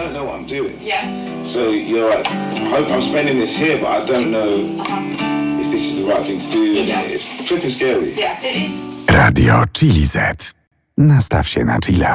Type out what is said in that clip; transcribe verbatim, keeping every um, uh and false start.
don't know what I'm doing. Yeah. So you're like, I hope I'm spending this here, but I don't know Uh-huh. if this is the right thing to do. And Yeah. it's flipping scary. Yeah, it is. Radio Chili Z. Nastaw się na chilla.